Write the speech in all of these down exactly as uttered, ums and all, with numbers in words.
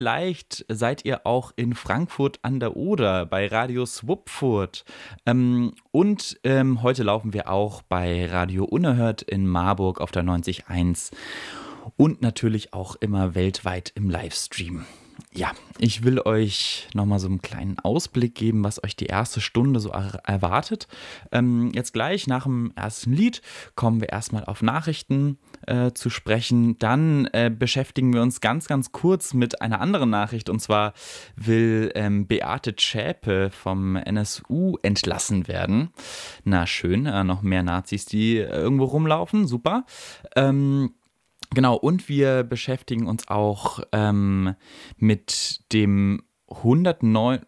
Vielleicht seid ihr auch in Frankfurt an der Oder bei Radio Swupfurt. Ähm, und ähm, heute laufen wir auch bei Radio Unerhört in Marburg auf der neunzig Komma eins und natürlich auch immer weltweit im Livestream. Ja, ich will euch nochmal so einen kleinen Ausblick geben, was euch die erste Stunde so er erwartet. Ähm, jetzt gleich nach dem ersten Lied kommen wir erstmal auf Nachrichten äh, zu sprechen. Dann äh, beschäftigen wir uns ganz, ganz kurz mit einer anderen Nachricht. Und zwar will ähm, Beate Zschäpe vom N S U entlassen werden. Na schön, äh, noch mehr Nazis, die äh, irgendwo rumlaufen. Super. Ähm, Genau, und wir beschäftigen uns auch ähm, mit dem hundertneun.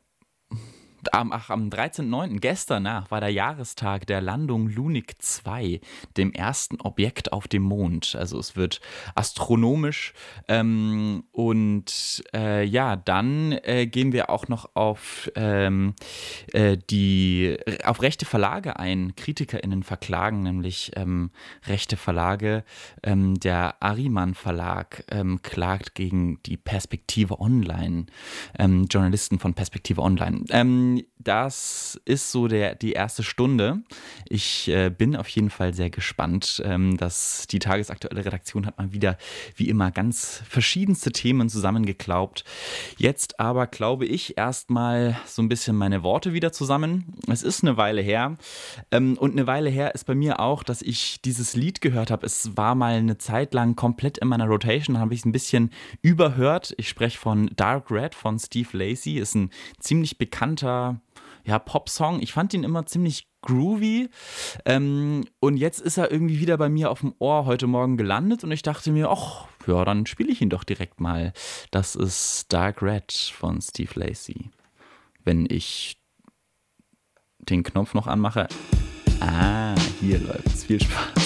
Am, ach, am dreizehnten neunten gestern nach, war der Jahrestag der Landung Lunik zwei, dem ersten Objekt auf dem Mond. Also es wird astronomisch. Ähm, und äh, ja, dann äh, gehen wir auch noch auf, ähm, äh, die, auf rechte Verlage ein. KritikerInnen verklagen nämlich ähm, rechte Verlage. Ähm, der Ariman Verlag ähm, klagt gegen die Perspektive Online, ähm, Journalisten von Perspektive Online. Ähm, Das ist so der, die erste Stunde. Ich äh, bin auf jeden Fall sehr gespannt. Ähm, dass die tagesaktuelle Redaktion hat mal wieder, wie immer, ganz verschiedenste Themen zusammengeklaubt. Jetzt aber glaube ich erstmal so ein bisschen meine Worte wieder zusammen. Es ist eine Weile her. Ähm, und eine Weile her ist bei mir auch, dass ich dieses Lied gehört habe. Es war mal eine Zeit lang komplett in meiner Rotation, dann habe ich es ein bisschen überhört. Ich spreche von Dark Red von Steve Lacy. Ist ein ziemlich bekannter ja, Pop-Song. Ich fand ihn immer ziemlich groovy. Ähm, und jetzt ist er irgendwie wieder bei mir auf dem Ohr heute Morgen gelandet und ich dachte mir, ach, ja, dann spiele ich ihn doch direkt mal. Das ist Dark Red von Steve Lacy. Wenn ich den Knopf noch anmache. Ah, hier läuft's. Viel Spaß.